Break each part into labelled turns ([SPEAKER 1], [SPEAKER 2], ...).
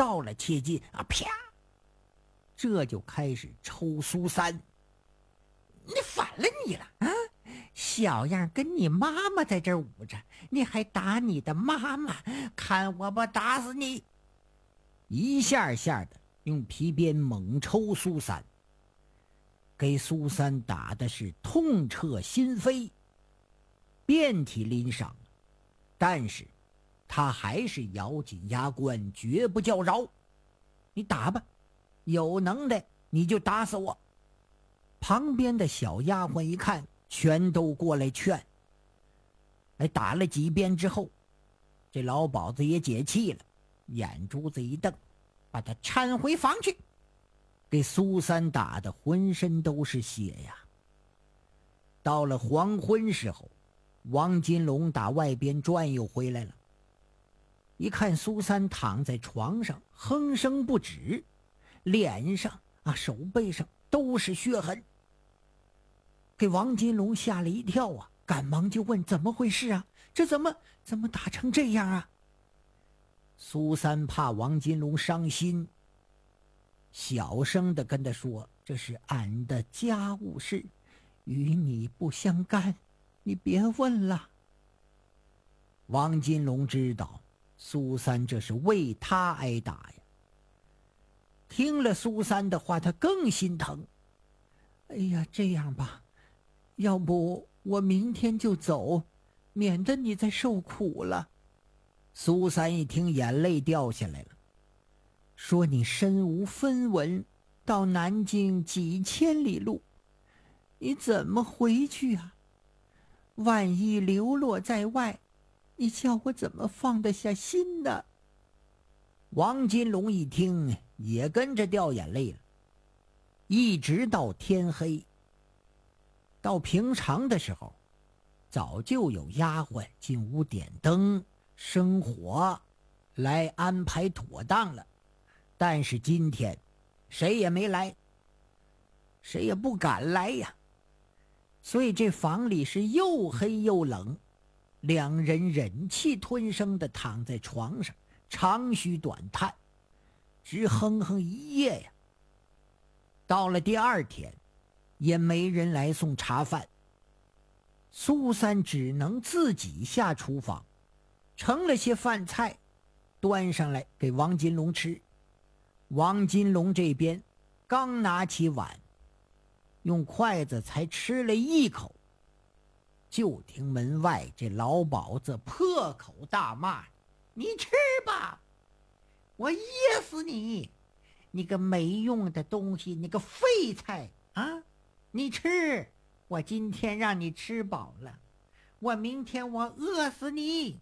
[SPEAKER 1] 到了切近啊，啪，这就开始抽苏三。你反了你了啊！小样，跟你妈妈在这儿捂着，你还打你的妈妈，看我不打死你！一下下的用皮鞭猛抽苏三，给苏三打的是痛彻心扉，遍体鳞伤，但是他还是咬紧牙关，绝不叫饶。你打吧，有能耐你就打死我。旁边的小丫鬟一看，全都过来劝。打了几鞭之后，这老鸨子也解气了，眼珠子一瞪，把他搀回房去，给苏三打得浑身都是血呀。到了黄昏时候，王金龙打外边转悠回来了，一看苏三躺在床上哼声不止，脸上手背上都是血痕，给王金龙吓了一跳啊，赶忙就问怎么回事啊？这怎么打成这样啊？苏三怕王金龙伤心，小声的跟他说：“这是俺的家务事，与你不相干，你别问了。”王金龙知道苏三这是为他挨打呀。听了苏三的话，他更心疼。哎呀，这样吧，要不我明天就走，免得你再受苦了。苏三一听，眼泪掉下来了，说：“你身无分文，到南京几千里路，你怎么回去啊？万一流落在外，你叫我怎么放得下心呢？”王金龙一听，也跟着掉眼泪了。一直到天黑，到平常的时候，早就有丫鬟进屋点灯生火来安排妥当了，但是今天谁也没来，谁也不敢来呀。所以这房里是又黑又冷，两人忍气吞声地躺在床上，长吁短叹，直哼哼一夜呀。到了第二天，也没人来送茶饭，苏三只能自己下厨房，盛了些饭菜，端上来给王金龙吃。王金龙这边刚拿起碗，用筷子才吃了一口，就听门外这老鸨子破口大骂：“你吃吧，我噎死你！你个没用的东西，你个废菜啊！你吃，我今天让你吃饱了，我明天我饿死你！”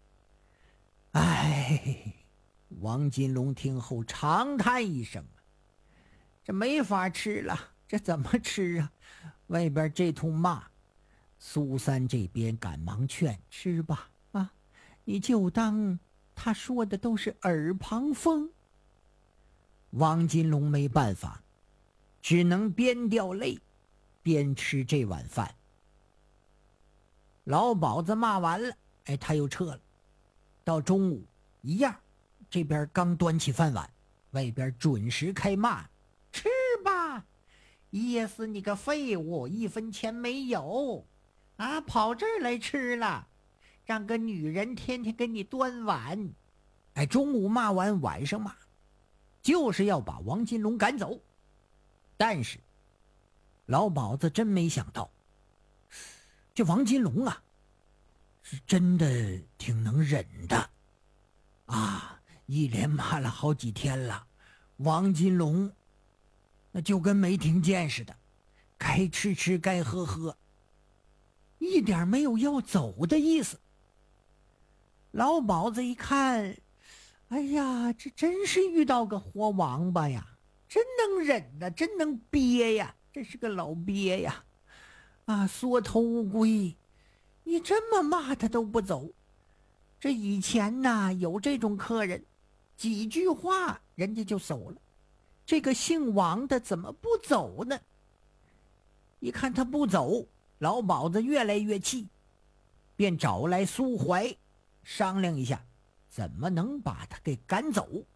[SPEAKER 1] 哎，王金龙听后长叹一声：“这没法吃了，这怎么吃啊？”外边这通骂，苏三这边赶忙劝：“吃吧，你就当他说的都是耳旁风。”王金龙没办法，只能边掉泪边吃这碗饭。老鸨子骂完了，他又撤了。到中午一样，这边刚端起饭碗，外边准时开骂：“吃吧，噎死你个废物，1分钱没有跑这儿来吃了，让个女人天天给你端碗。”中午骂完，晚上骂，就是要把王金龙赶走。但是老鸨子真没想到，这王金龙是真的挺能忍的一连骂了好几天了，王金龙那就跟没听见似的，该吃吃该喝喝，一点没有要走的意思。老鸨子一看，哎呀，这真是遇到个活王八呀，真能忍呐，真能憋呀，这是个老鳖呀缩头乌龟，你这么骂他都不走。这以前有这种客人，几句话人家就走了，这个姓王的怎么不走呢？一看他不走，老鸨子越来越气，便找来苏怀商量一下怎么能把他给赶走。